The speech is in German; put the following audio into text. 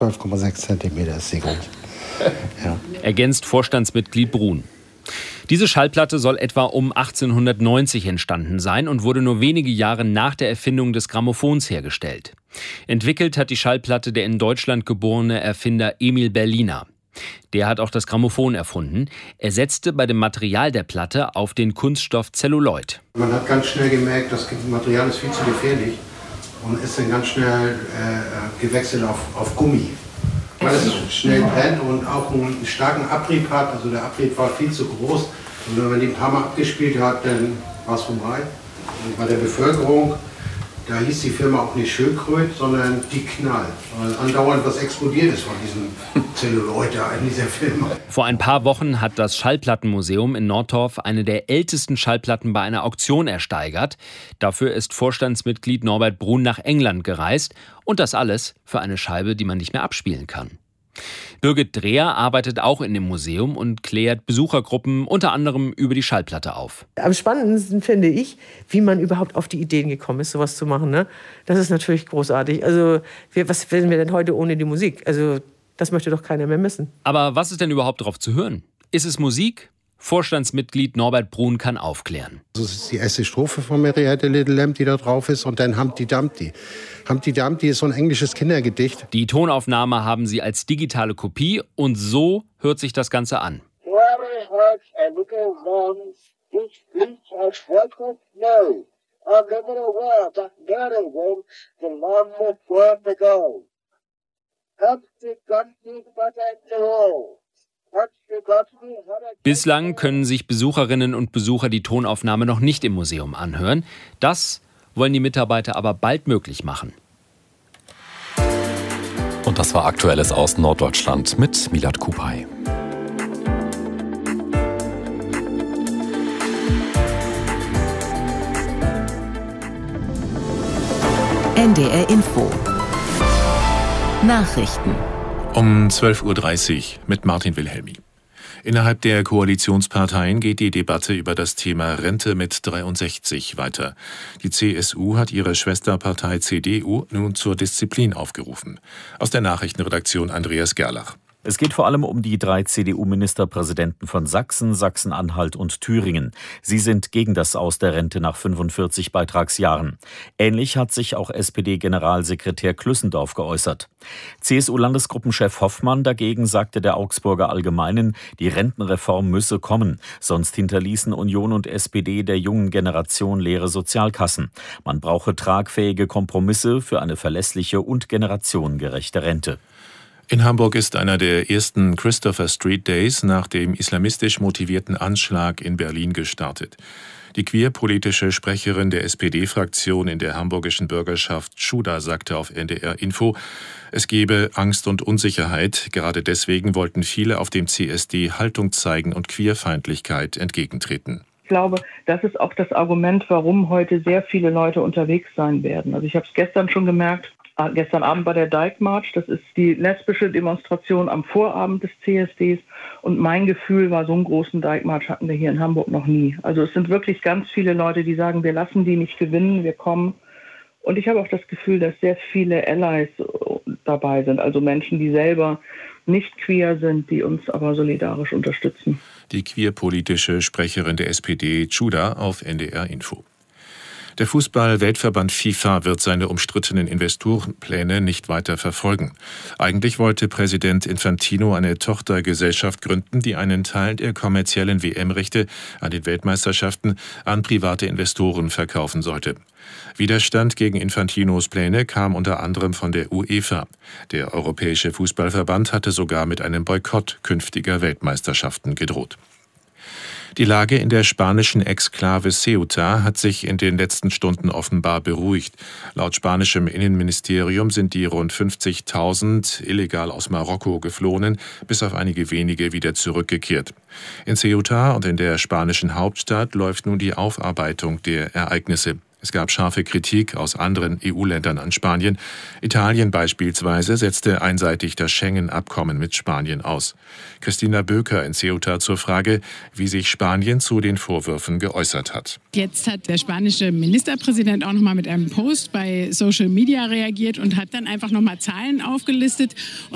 12,6 Zentimeter ist sie groß. Ja. Ergänzt Vorstandsmitglied Brun. Diese Schallplatte soll etwa um 1890 entstanden sein und wurde nur wenige Jahre nach der Erfindung des Grammophons hergestellt. Entwickelt hat die Schallplatte der in Deutschland geborene Erfinder Emil Berliner. Der hat auch das Grammophon erfunden. Er setzte bei dem Material der Platte auf den Kunststoff Zelluloid. Man hat ganz schnell gemerkt, das Material ist viel zu gefährlich und ist dann ganz schnell gewechselt auf Gummi. Weil es schnell brennt und auch einen starken Abrieb hat. Also der Abrieb war viel zu groß. Und wenn man den ein paar Mal abgespielt hat, dann war es vorbei. Und bei der Bevölkerung, da hieß die Firma auch nicht Schildkröt, sondern die Knall. Weil andauernd was explodiert ist von diesem Zelluloid da in dieser Firma. Vor ein paar Wochen hat das Schallplattenmuseum in Nordtorf eine der ältesten Schallplatten bei einer Auktion ersteigert. Dafür ist Vorstandsmitglied Norbert Brun nach England gereist. Und das alles für eine Scheibe, die man nicht mehr abspielen kann. Birgit Dreher arbeitet auch in dem Museum und klärt Besuchergruppen unter anderem über die Schallplatte auf. Am spannendsten finde ich, wie man überhaupt auf die Ideen gekommen ist, sowas zu machen. Ne? Das ist natürlich großartig. Also was wären wir denn heute ohne die Musik? Also das möchte doch keiner mehr missen. Aber was ist denn überhaupt drauf zu hören? Ist es Musik? Vorstandsmitglied Norbert Brun kann aufklären. Das ist die erste Strophe von Mary Had a Little Lamb, die da drauf ist, und dann Humpty Dumpty. Humpty Dumpty ist so ein englisches Kindergedicht. Die Tonaufnahme haben sie als digitale Kopie und so hört sich das Ganze an. Bislang können sich Besucherinnen und Besucher die Tonaufnahme noch nicht im Museum anhören. Das wollen die Mitarbeiter aber bald möglich machen. Und das war Aktuelles aus Norddeutschland mit Milad Kupay. NDR Info. Nachrichten. Um 12.30 Uhr mit Martin Wilhelmi. Innerhalb der Koalitionsparteien geht die Debatte über das Thema Rente mit 63 weiter. Die CSU hat ihre Schwesterpartei CDU nun zur Disziplin aufgerufen. Aus der Nachrichtenredaktion Andreas Gerlach. Es geht vor allem um die 3 CDU-Ministerpräsidenten von Sachsen, Sachsen-Anhalt und Thüringen. Sie sind gegen das Aus der Rente nach 45 Beitragsjahren. Ähnlich hat sich auch SPD-Generalsekretär Klüssendorf geäußert. CSU-Landesgruppenchef Hoffmann dagegen sagte der Augsburger Allgemeinen, die Rentenreform müsse kommen. Sonst hinterließen Union und SPD der jungen Generation leere Sozialkassen. Man brauche tragfähige Kompromisse für eine verlässliche und generationengerechte Rente. In Hamburg ist einer der ersten Christopher Street Days nach dem islamistisch motivierten Anschlag in Berlin gestartet. Die queerpolitische Sprecherin der SPD-Fraktion in der hamburgischen Bürgerschaft Schuda sagte auf NDR Info, es gebe Angst und Unsicherheit. Gerade deswegen wollten viele auf dem CSD Haltung zeigen und Queerfeindlichkeit entgegentreten. Ich glaube, das ist auch das Argument, warum heute sehr viele Leute unterwegs sein werden. Also ich habe es gestern schon gemerkt. Gestern Abend bei der Dyke March, das ist die lesbische Demonstration am Vorabend des CSDs. Und mein Gefühl war, so einen großen Dyke March hatten wir hier in Hamburg noch nie. Also es sind wirklich ganz viele Leute, die sagen, wir lassen die nicht gewinnen, wir kommen. Und ich habe auch das Gefühl, dass sehr viele Allies dabei sind, also Menschen, die selber nicht queer sind, die uns aber solidarisch unterstützen. Die queerpolitische Sprecherin der SPD, Schuda, auf NDR Info. Der Fußball-Weltverband FIFA wird seine umstrittenen Investorenpläne nicht weiter verfolgen. Eigentlich wollte Präsident Infantino eine Tochtergesellschaft gründen, die einen Teil der kommerziellen WM-Rechte an den Weltmeisterschaften an private Investoren verkaufen sollte. Widerstand gegen Infantinos Pläne kam unter anderem von der UEFA. Der Europäische Fußballverband hatte sogar mit einem Boykott künftiger Weltmeisterschaften gedroht. Die Lage in der spanischen Exklave Ceuta hat sich in den letzten Stunden offenbar beruhigt. Laut spanischem Innenministerium sind die rund 50.000 illegal aus Marokko Geflohenen bis auf einige wenige wieder zurückgekehrt. In Ceuta und in der spanischen Hauptstadt läuft nun die Aufarbeitung der Ereignisse. Es gab scharfe Kritik aus anderen EU-Ländern an Spanien. Italien beispielsweise setzte einseitig das Schengen-Abkommen mit Spanien aus. Christina Böker in Ceuta zur Frage, wie sich Spanien zu den Vorwürfen geäußert hat. Jetzt hat der spanische Ministerpräsident auch noch mal mit einem Post bei Social Media reagiert und hat dann einfach noch mal Zahlen aufgelistet.